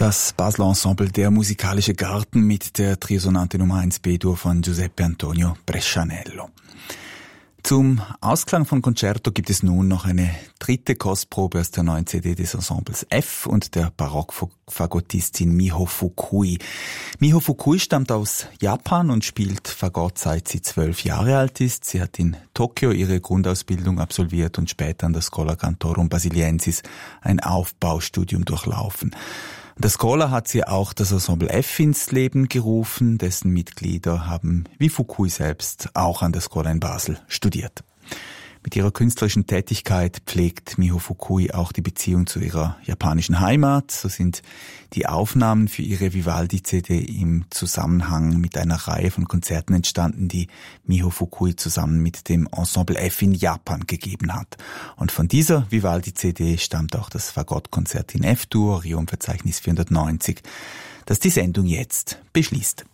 Das Basler Ensemble Der musikalische Garten mit der Triosonante Nummer 1 B-Dur von Giuseppe Antonio Brescianello. Zum Ausklang von Concerto gibt es nun noch eine dritte Kostprobe aus der neuen CD des Ensembles F und der Barockfagottistin Miho Fukui. Miho Fukui stammt aus Japan und spielt Fagott, seit sie 12 Jahre alt ist. Sie hat in Tokio ihre Grundausbildung absolviert und später an der Schola Cantorum Basiliensis ein Aufbaustudium durchlaufen. Der Schola hat sie auch das Ensemble F ins Leben gerufen, dessen Mitglieder haben wie Fukui selbst auch an der Schola in Basel studiert. Mit ihrer künstlerischen Tätigkeit pflegt Miho Fukui auch die Beziehung zu ihrer japanischen Heimat. So sind die Aufnahmen für ihre Vivaldi-CD im Zusammenhang mit einer Reihe von Konzerten entstanden, die Miho Fukui zusammen mit dem Ensemble F in Japan gegeben hat. Und von dieser Vivaldi-CD stammt auch das Fagottkonzert in F-Dur, Orion-Verzeichnis 490, das die Sendung jetzt beschließt.